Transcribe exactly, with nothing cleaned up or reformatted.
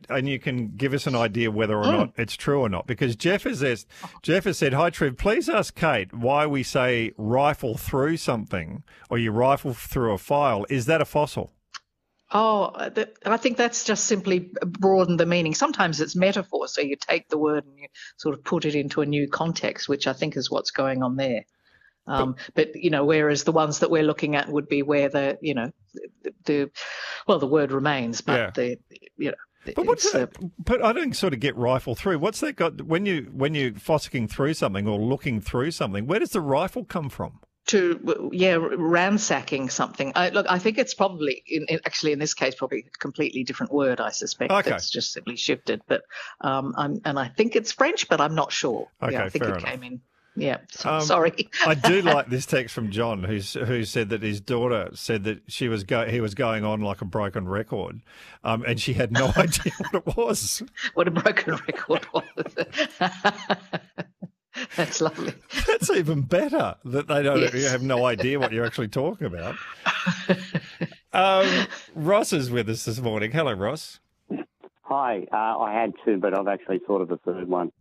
and you can give us an idea whether or not it's true or not. Because Jeff has asked, Jeff has said, "Hi, Trev, please ask Kate why we say rifle through something or you rifle through a file. Is that a fossil?" Oh, that, I think that's just simply broaden the meaning. Sometimes it's metaphor, so you take the word and you sort of put it into a new context, which I think is what's going on there. Um, but, but, you know, whereas the ones that we're looking at would be where the, you know, the, the well, the word remains, but yeah. the, you know. But what's that? Uh, but I don't sort of get rifle through. What's that got when you when you're fossicking through something or looking through something? Where does the rifle come from? To yeah, ransacking something. I, look, I think it's probably in, in, actually in this case probably a completely different word. I suspect okay. It's just simply shifted. But um, I'm and I think it's French, but I'm not sure. Okay, yeah, I think fair it enough. came in. Yeah, so, um, sorry. I do like this text from John, who's who said that his daughter said that she was go, he was going on like a broken record, um, and she had no idea what it was. What a broken record was. That's lovely. That's even better that they don't yes. you have no idea what you're actually talking about. um, Ross is with us this morning. Hello, Ross. Hi. Uh, I had two, but I've actually thought of a third one.